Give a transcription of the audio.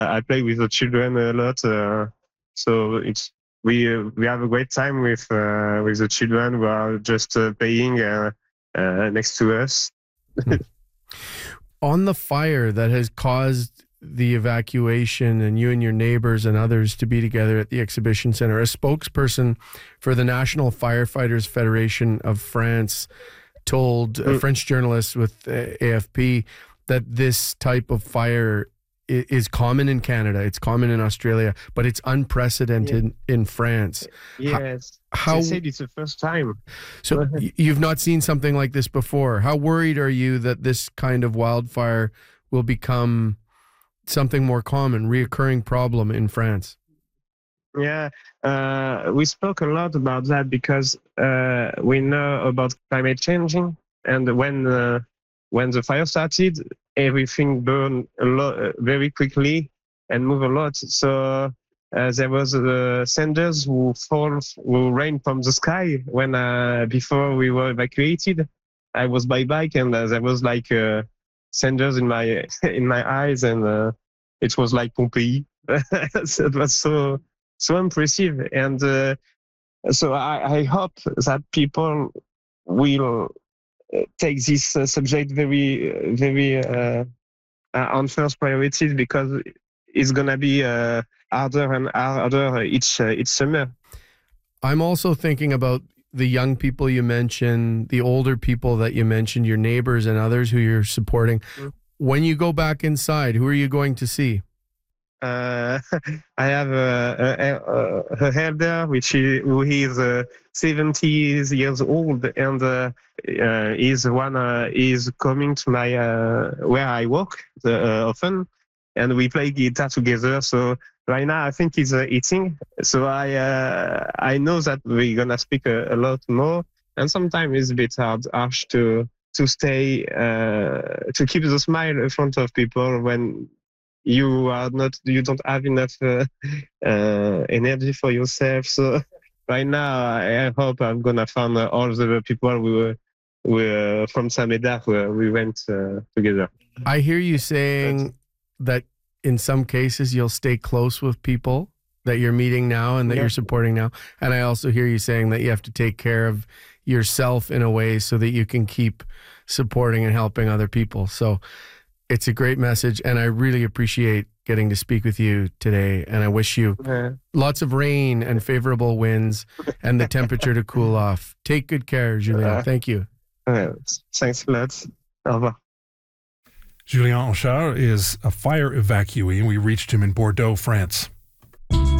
I play with the children a lot, so we have a great time with the children who are just playing next to us. On the fire that has caused the evacuation and you and your neighbors and others to be together at the exhibition center, a spokesperson for the National Firefighters Federation of France told a French journalist with AFP that this type of fire is common in Canada, it's common in Australia, but it's unprecedented in France. Yes, how they said it's the first time. So you've not seen something like this before. How worried are you that this kind of wildfire will become something more common, reoccurring problem in France? Yeah, we spoke a lot about that because we know about climate changing, and when the fire started, everything burned a lot very quickly and move a lot. So there was cinders who rain from the sky when before we were evacuated. I was by bike and there was like cinders in my eyes, and it was like Pompeii. So it was so impressive, and so I hope that people will take this subject very, very on first priorities, because it's gonna be harder and harder each summer. I'm also thinking about the young people you mentioned, the older people that you mentioned, your neighbors and others who you're supporting. When you go back inside, who are you going to see? I have a elder, who is 70 years old, and he's coming to my where I work often, and we play guitar together. So right now, I think he's eating. So I know that we're gonna speak a lot more, and sometimes it's a bit harsh to stay to keep the smile in front of people when you don't have enough energy for yourself. So right now, I hope I'm gonna find all the people we were from Saint-Médard where we went together. I hear you saying that in some cases you'll stay close with people that you're meeting now and that you're supporting now. And I also hear you saying that you have to take care of yourself in a way so that you can keep supporting and helping other people. So it's a great message, and I really appreciate getting to speak with you today. And I wish you lots of rain and favorable winds and the temperature to cool off. Take good care, Julien. Thank you. Thanks a lot. Au revoir. Julien Honchar is a fire evacuee, and we reached him in Bordeaux, France.